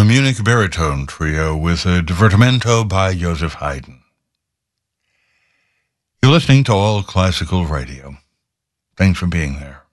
Munich Baritone Trio with a Divertimento by Joseph Haydn. You're listening to All Classical Radio. Thanks for being there.